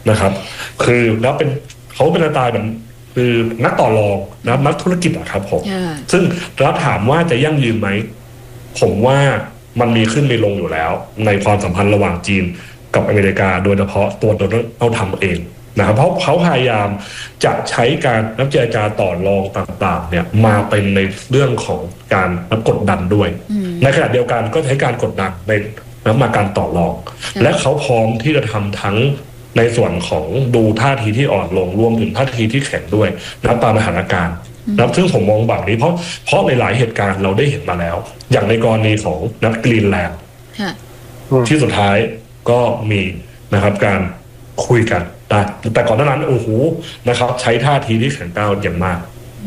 นะครับคือแล้วเขาเป็นสไตล์แบบคือนักต่อรองนะนักธุรกิจอะครับผมซึ่งเราถามว่าจะยั่งยืนไหมผมว่ามันมีขึ้นมีลงอยู่แล้วในความสัมพันธ์ระหว่างจีนกับอเมริกาโดยเฉพาะตัวโดนัลด์ทรัมป์เองนะครับเพราะเขาพยายามจะใช้การนับเจรจาต่อรองต่างๆเนี่ยมาเป็นในเรื่องของการกดดันด้วยในขณะเดียวกันก็ใช้การกดดันในมาการต่อรองและเขาพร้อมที่จะทำทั้งในส่วนของดูท่าทีที่อ่อนลงรวมถึงท่าทีที่แข็งด้วยนะตามสถานการณ์นะซึ่งผมมองแบบนี้เพราะในหลายเหตุการณ์เราได้เห็นมาแล้วอย่างในกรณีของนักกรีนแลนด์ที่สุดท้ายก็มีนะครับการคุยกันแต่ก่อนหน้านั้นโอ้โหนะครับใช้ท่าทีที่แข็งกร้าวอย่างมาก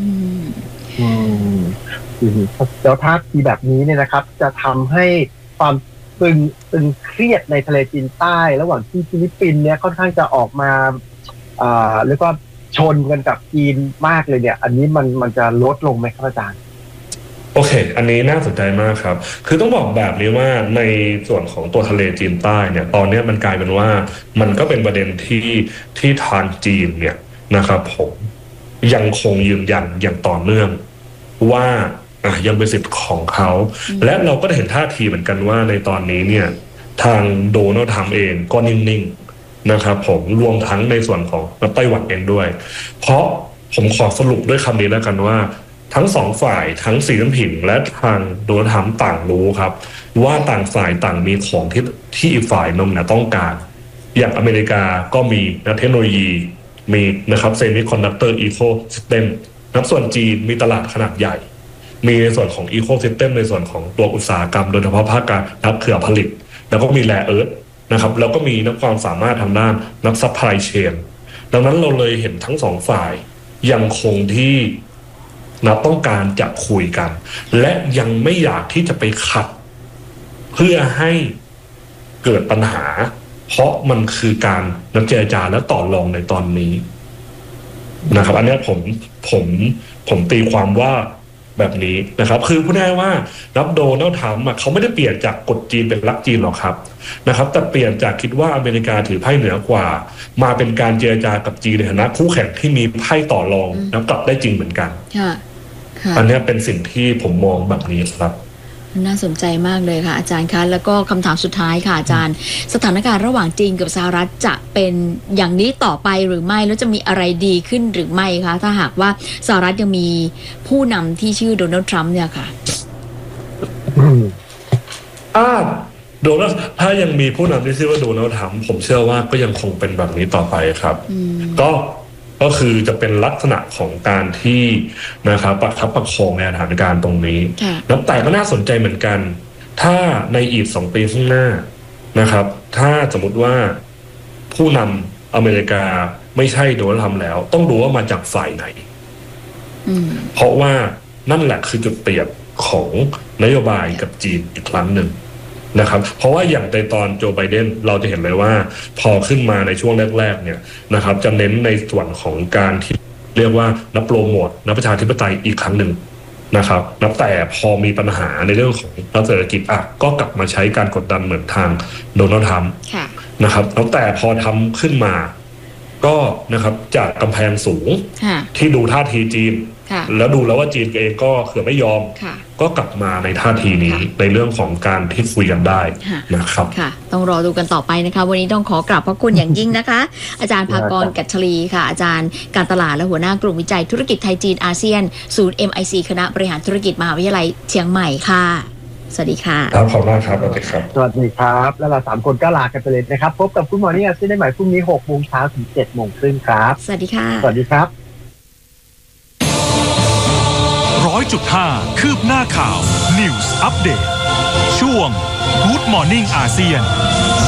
แล้วท่าทีแบบนี้เนี่ยนะครับจะทำให้ความตึงเครียดในทะเลจีนใต้ระหว่างที่ฟิลิปปินส์เนี่ยค่อนข้างจะออกมาเรียกว่าชนกันกับจีนมากเลยเนี่ยอันนี้มันจะลดลงไหมครับอาจารย์โอเคอันนี้น่าสนใจมากครับคือต้องบอกแบบนี้ว่าในส่วนของตัวทะเลจีนใต้เนี่ยตอนนี้มันกลายเป็นว่ามันก็เป็นประเด็นที่ทางจีนเนี่ยนะครับผมยังคงยืนยันอย่างต่อเนื่องว่ายังเป็นสิทธิ์ของเขาและเราก็ได้เห็นท่าทีเหมือนกันว่าในตอนนี้เนี่ยทางโดนัลด์ทรัมป์เองก็นิ่งๆนะครับผมรวมทั้งในส่วนของไต้หวันเองด้วยเพราะผมขอสรุปด้วยคำนี้แล้วกันว่าทั้งสองฝ่ายทั้งสีน้ำผิงและทางโดนัลด์ทรัมป์ต่างรู้ครับว่าต่างฝ่ายต่างมีของที่อีกฝ่ายนึงเนี่ยต้องการอย่างอเมริกาก็มีเทคโนโลยีมีนะครับเซมิคอนดักเตอร์อีโคซิสเต็มนับส่วนจีนมีตลาดขนาดใหญ่มีในส่วนของอีโคซิสเต็มในส่วนของตัวอุตสาหกรรมโดยเฉพาะภาคการนักเครือผลิตแล้วก็มีแร่เอิร์ธนะครับแล้วก็มีนักความสามารถทางด้านนักซัพพลายเชนดังนั้นเราเลยเห็นทั้งสองฝ่ายยังคงที่ต้องการจะคุยกันและยังไม่อยากที่จะไปขัดเพื่อให้เกิดปัญหาเพราะมันคือการนัดเจรจาและต่อรองในตอนนี้นะครับอันนี้ผมตีความว่าแบบนี้นะครับคือพูดง่ายว่ารับโดนัลด์ทรัมป์เขาไม่ได้เปลี่ยนจากกดจีนเป็นรักจีนหรอกครับนะครับแต่เปลี่ยนจากคิดว่าอเมริกาถือไพ่เหนือกว่ามาเป็นการเจรจากับจีนในฐานะคู่แข่งที่มีไพ่ต่อรองแล้วกลับได้จริงเหมือนกันอันนี้เป็นสิ่งที่ผมมองแบบนี้ครับน่าสนใจมากเลยค่ะอาจารย์คะแล้วก็คำถามสุดท้ายค่ะอาจารย์สถานการณ์ระหว่างจีนกับสหรัฐจะเป็นอย่างนี้ต่อไปหรือไม่แล้วจะมีอะไรดีขึ้นหรือไม่คะถ้าหากว่าสหรัฐยังมีผู้นำที่ชื่อโดนัลด์ทรัมป์เนี่ยค่ะถ้ายังมีผู้นำที่ชื่อว่าโดนัลด์ทรัมป์ผมเชื่อว่าก็ยังคงเป็นแบบนี้ต่อไปครับก็คือจะเป็นลักษณะของการที่นะครับประคับประคองในสถานการณ์ตรงนี้แล้วแต่ก็น่าสนใจเหมือนกันถ้าในอีก2 ปีข้างหน้านะครับถ้าสมมติว่าผู้นำอเมริกาไม่ใช่โดนัลด์ทรัมป์แล้วต้องดูว่ามาจากฝ่ายไหนเพราะว่านั่นแหละคือจุดเปลี่ยนของนโยบายกับจีนอีกครั้งหนึ่งนะครับเพราะว่าอย่างในตอนโจไบเดนเราจะเห็นเลยว่าพอขึ้นมาในช่วงแรกๆเนี่ยนะครับจะเน้นในส่วนของการที่เรียกว่านับโปรโมทนับประชาธิปไตยอีกครั้งหนึ่งนะครับนับแต่พอมีปัญหาในเรื่องของเศรษฐกิจก็กลับมาใช้การกดดันเหมือนทางโดนัลด์ทรัมป์นะครับแล้วแต่พอทำขึ้นมาก็นะครับจากกำแพงสูงที่ดูท่าทีจีนแล้วดูแล้วว่าจีนเองก็คือไม่ยอมก็กลับมาในท่าทีนี้ในเรื่องของการที่คุยกันได้นะครับค่ะต้องรอดูกันต่อไปนะคะวันนี้ต้องขอกราบพระคุณอย่างยิ่งนะคะอาจารย์ภากร กัจฉลีค่ะอาจารย์การตลาดและหัวหน้ากลุ่มวิจัยธุรกิจไทยจีนอาเซียนศูนย์ MIC คณะบริหารธุรกิจมหาวิทยาลัยเชียงใหม่ค่ะสวัสดีค่ะครับขอบคุณมากครับสวัสดีครับสวัสดีครับแล้วเรา3 คนก็ลากันไปเลยนะครับพบกับคุณหมอนี่อาเซียนได้ใหม่พรุ่งนี้ 6 โมงเช้าถึง 7 โมงครึ่งครับสวัสดีค่ะสวัสดีครับ 100.5 คืบหน้าข่าว News Update ช่วง Good Morning อาเซียน